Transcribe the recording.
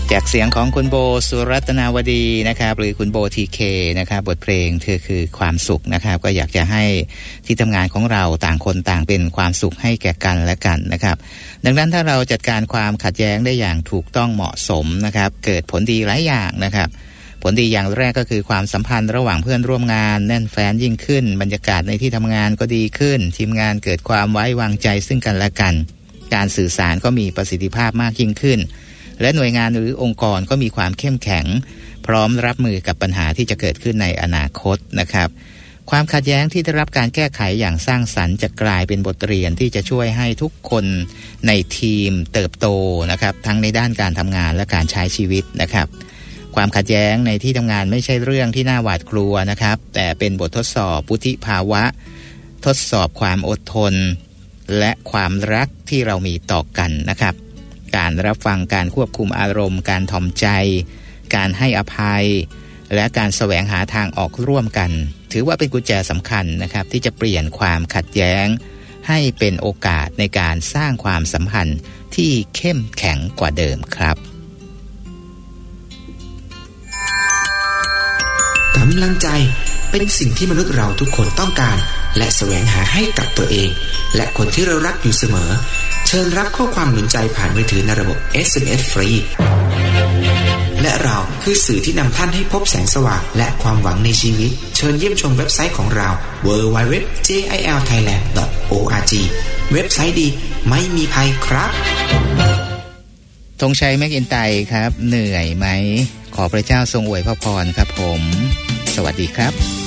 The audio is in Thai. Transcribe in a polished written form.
จากเสียงของคุณโบสุรัตนาวดีนะครับหรือคุณโบทีเคนะครับบทเพลงเธอคือความสุขนะครับก็อยากจะให้ที่ทำงานของเราต่างคนต่างเป็นความสุขให้แก่กันและกันนะครับดังนั้นถ้าเราจัดการความขัดแย้งได้อย่างถูกต้องเหมาะสมนะครับเกิดผลดีหลายอย่างนะครับผลดีอย่างแรกก็คือความสัมพันธ์ระหว่างเพื่อนร่วมงานแน่นแฟ้นยิ่งขึ้นบรรยากาศในที่ทำงานก็ดีขึ้นทีมงานเกิดความไว้วางใจซึ่งกันและกันการสื่อสารก็มีประสิทธิภาพมากยิ่งขึ้นและหน่วยงานหรือองค์กรก็มีความเข้มแข็งพร้อมรับมือกับปัญหาที่จะเกิดขึ้นในอนาคตนะครับความขัดแย้งที่ได้รับการแก้ไขอย่างสร้างสรรค์จะกลายเป็นบทเรียนที่จะช่วยให้ทุกคนในทีมเติบโตนะครับทั้งในด้านการทำงานและการใช้ชีวิตนะครับความขัดแย้งในที่ทำงานไม่ใช่เรื่องที่น่าหวาดกลัวนะครับแต่เป็นบททดสอบวุฒิภาวะทดสอบความอดทนและความรักที่เรามีต่อกันนะครับการรับฟังการควบคุมอารมณ์การถ่อมใจการให้อภัยและการแสวงหาทางออกร่วมกันถือว่าเป็นกุญแจสำคัญนะครับที่จะเปลี่ยนความขัดแย้งให้เป็นโอกาสในการสร้างความสัมพันธ์ที่เข้มแข็งกว่าเดิมครับกำลังใจเป็นสิ่งที่มนุษย์เราทุกคนต้องการและแสวงหาให้กับตัวเองและคนที่เรารักอยู่เสมอเชิญรับข้อความหนุนใจผ่านมือถือในระบบ SMS ฟรีและเราคือสื่อที่นำท่านให้พบแสงสว่างและความหวังในชีวิตเชิญเยี่ยมชมเว็บไซต์ของเรา www.jilthailand.org เว็บไซต์ดีไม่มีภัยครับธงชัยแมคอินไตร์ครับเหนื่อยไหมขอพระเจ้าทรงอวยพระพรครับผมสวัสดีครับ